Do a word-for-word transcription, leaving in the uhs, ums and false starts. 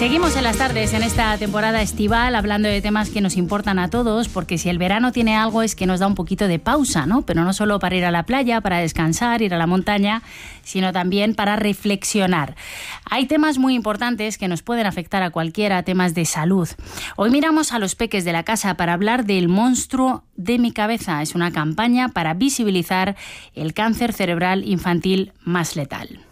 Seguimos en las tardes en esta temporada estival hablando de temas que nos importan a todos, porque si el verano tiene algo es que nos da un poquito de pausa, ¿no? Pero no solo para ir a la playa, para descansar, ir a la montaña, sino también para reflexionar. Hay temas muy importantes que nos pueden afectar a cualquiera, temas de salud. Hoy miramos a los peques de la casa para hablar del monstruo de mi cabeza. Es una campaña para visibilizar el cáncer cerebral infantil más letal.